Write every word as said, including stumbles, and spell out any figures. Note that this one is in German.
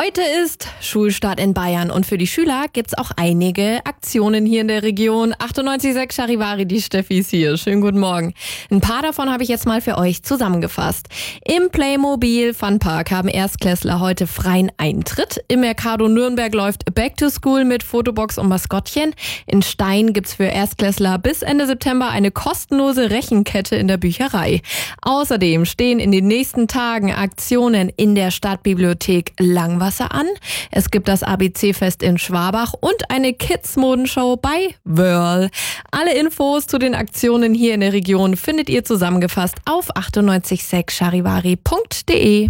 Heute ist Schulstart in Bayern und für die Schüler gibt's auch einige Aktionen hier in der Region. achtundneunzig Komma sechs Charivari, die Steffi ist hier. Schönen guten Morgen. Ein paar davon habe ich jetzt mal für euch zusammengefasst. Im Playmobil Funpark haben Erstklässler heute freien Eintritt. Im Mercado Nürnberg läuft Back to School mit Fotobox und Maskottchen. In Stein gibt's für Erstklässler bis Ende September eine kostenlose Rechenkette in der Bücherei. Außerdem stehen in den nächsten Tagen Aktionen in der Stadtbibliothek Langwasser an. Es gibt das A B C-Fest in Schwabach und eine Kids-Modenshow bei Wörl. Alle Infos zu den Aktionen hier in der Region findet ihr zusammengefasst auf achtundneunzig Komma sechs charivari punkt de.